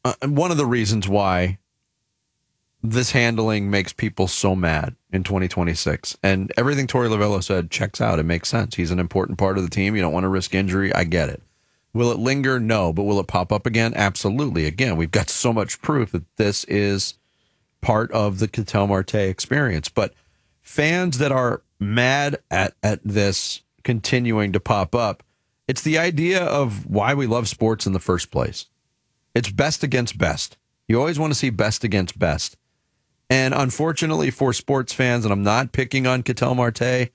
one of the reasons why this handling makes people so mad in 2026. And everything Torey Lovello said checks out. It makes sense. He's an important part of the team. You don't want to risk injury. I get it. Will it linger? No. But will it pop up again? Absolutely. Again, we've got so much proof that this is part of the Ketel Marte experience. But fans that are mad at this continuing to pop up, it's the idea of why we love sports in the first place. It's best against best. You always want to see best against best. And unfortunately for sports fans, and I'm not picking on Ketel Marte,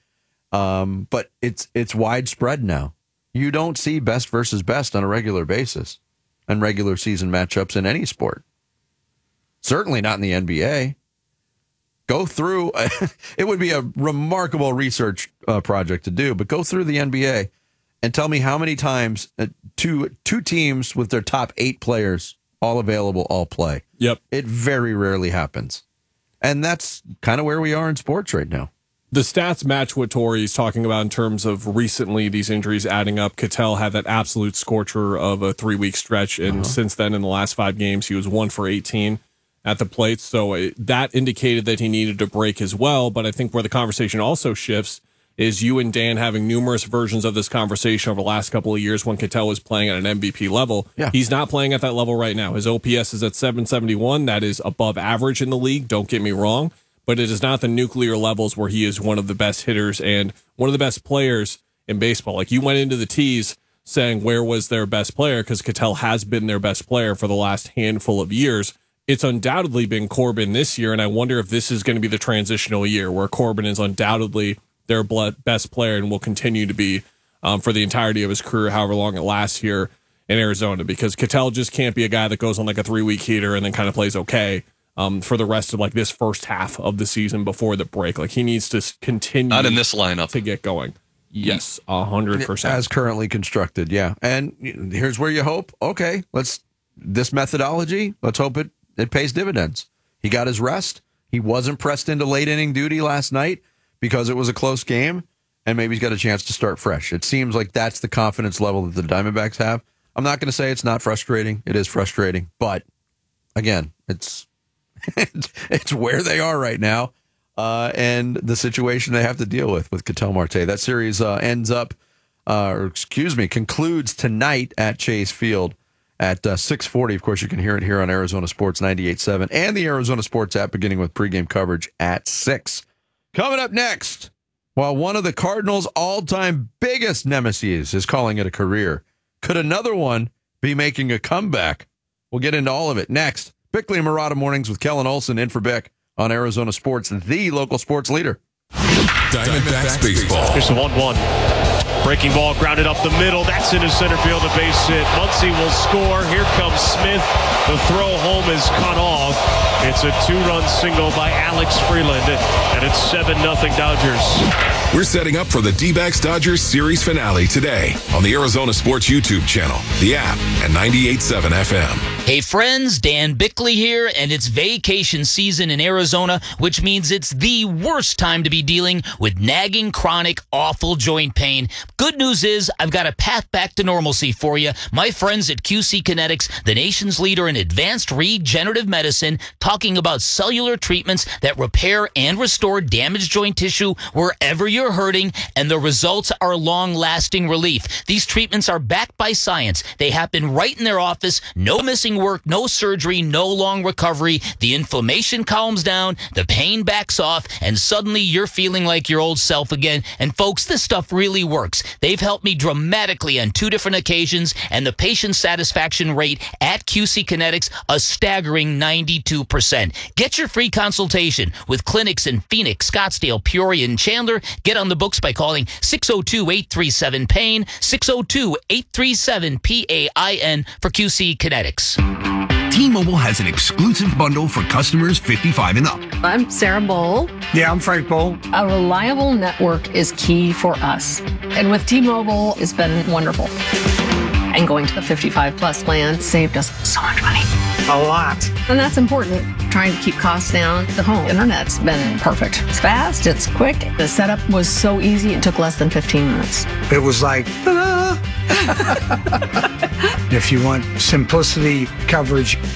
but it's widespread now. You don't see best versus best on a regular basis and regular season matchups in any sport. Certainly not in the NBA. Go through, it would be a remarkable research project to do, but go through the NBA and tell me how many times two teams with their top 8 players all available all play. Yep. It very rarely happens. And that's kind of where we are in sports right now. The stats match what Torey's talking about in terms of recently these injuries adding up. Ketel had that absolute scorcher of a 3-week stretch, and since then in the last 5 games, he was 1 for 18 at the plate. So that indicated that he needed a break as well. But I think where the conversation also shifts is you and Dan having numerous versions of this conversation over the last couple of years when Ketel was playing at an MVP level. Yeah. He's not playing at that level right now. His OPS is at 771. That is above average in the league. Don't get me wrong. But it is not the nuclear levels where he is one of the best hitters and one of the best players in baseball. Like, you went into the tees saying where was their best player, because Ketel has been their best player for the last handful of years. It's undoubtedly been Corbin this year, and I wonder if this is going to be the transitional year where Corbin is undoubtedly their best player and will continue to be for the entirety of his career, however long it lasts here in Arizona, because Ketel just can't be a guy that goes on like a 3-week heater and then kind of plays okay for the rest of like this first half of the season before the break. Like, he needs to continue not in this lineup to get going. Yes, 100%. As currently constructed, yeah. And here's where you hope, okay, this methodology, let's hope it pays dividends. He got his rest. He wasn't pressed into late inning duty last night because it was a close game, and maybe he's got a chance to start fresh. It seems like that's the confidence level that the Diamondbacks have. I'm not going to say it's not frustrating. It is frustrating. But, again, it's where they are right now and the situation they have to deal with Ketel Marte. That series concludes tonight at Chase Field at 6:40. Of course, you can hear it here on Arizona Sports 98.7 and the Arizona Sports app, beginning with pregame coverage at 6. Coming up next, while one of the Cardinals' all-time biggest nemesis is calling it a career, could another one be making a comeback? We'll get into all of it next. Bickley and Murata Mornings with Kellen Olson in for Bick on Arizona Sports, the local sports leader. Diamondbacks baseball. Here's the 1-1. Breaking ball grounded up the middle. That's into center field, a base hit. Muncy will score. Here comes Smith. The throw home is cut off. It's a 2-run single by Alex Freeland, and it's 7-0 Dodgers. We're setting up for the D-backs Dodgers series finale today on the Arizona Sports YouTube channel, the app, and 98.7 FM. Hey friends, Dan Bickley here, and it's vacation season in Arizona, which means it's the worst time to be dealing with nagging, chronic, awful joint pain. Good news is I've got a path back to normalcy for you. My friends at QC Kinetics, the nation's leader in advanced regenerative medicine, talking about cellular treatments that repair and restore damaged joint tissue wherever you're hurting, and the results are long-lasting relief. These treatments are backed by science. They happen right in their office. No missing work, no surgery, no long recovery. The inflammation calms down, the pain backs off, and suddenly you're feeling like your old self again. And folks, this stuff really works. They've helped me dramatically on 2 different occasions, and the patient satisfaction rate at QC Kinetics, a staggering 92%. Get your free consultation with clinics in Phoenix, Scottsdale, Peoria, and Chandler. Get on the books by calling 602-837-PAIN, 602-837-PAIN for QC Kinetics. T-Mobile has an exclusive bundle for customers 55 and up. I'm Sarah Bowl. Yeah, I'm Frank Bowl. A reliable network is key for us. And with T-Mobile, it's been wonderful. And going to the 55 plus plan saved us so much money. A lot. And that's important. Trying to keep costs down. The home internet's been perfect. It's fast, it's quick. The setup was so easy, it took less than 15 minutes. It was like, ta-da! If you want simplicity, coverage,